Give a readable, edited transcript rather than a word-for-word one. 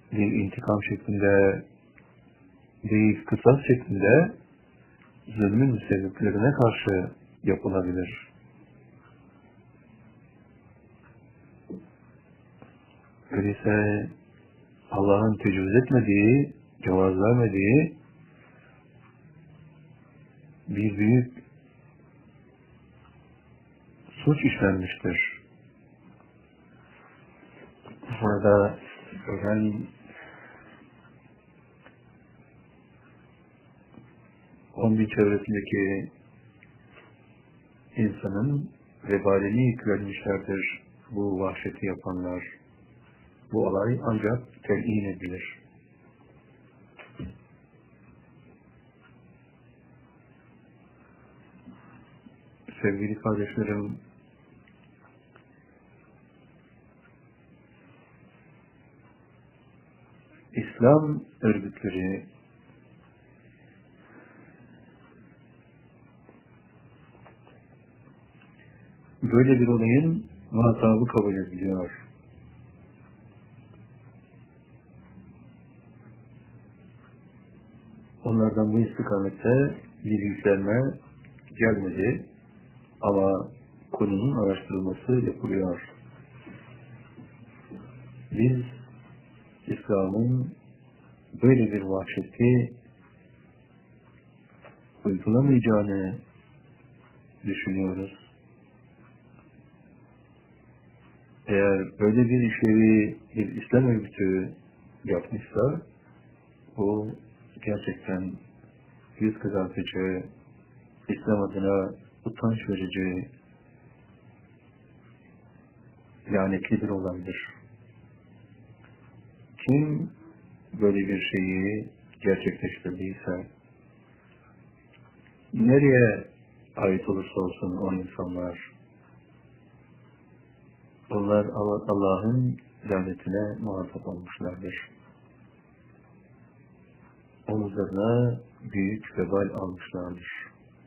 bir intikam şeklinde değil, kısas şeklinde zulmün müstehcirlerine karşı yapılabilir. Öyleyse Allah'ın tecavüz etmediği, cevaz vermediği bir büyük suç işlenmiştir. Burada ölen onun çevresindeki insanın vebalini yüklenmişlerdir bu vahşeti yapanlar. Bu olay ancak telin edilir. Sevgili kardeşlerim, İslam örgütleri böyle bir olayın muhatabı kabul ediliyor. Onlardan bu istikamette bir yükselme gelmedi ama konunun araştırılması yapılıyor. Biz İslam'ın böyle bir vahşeti uygulamayacağını düşünüyoruz. Eğer böyle bir işlevi bir İslam örgütü yapmışsa bu gerçekten yüz kızartıcı, İslam adına utanç verici, lanetli bir olaydır. Kim böyle bir şeyi gerçekleştirdiyse, nereye ait olursa olsun o insanlar, onlar Allah'ın lanetine muhatap olmuşlardır. Omuzlarına büyük vebal almışlardır.